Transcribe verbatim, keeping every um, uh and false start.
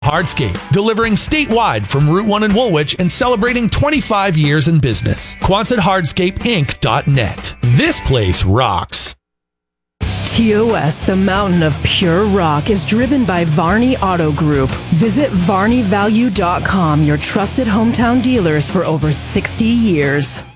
Hardscape, delivering statewide from Route one in Woolwich and celebrating twenty-five years in business. Quonset Hardscape Inc dot net. This place rocks. T O S, the mountain of pure rock, is driven by Varney Auto Group. Visit Varney Value dot com, your trusted hometown dealers for over sixty years.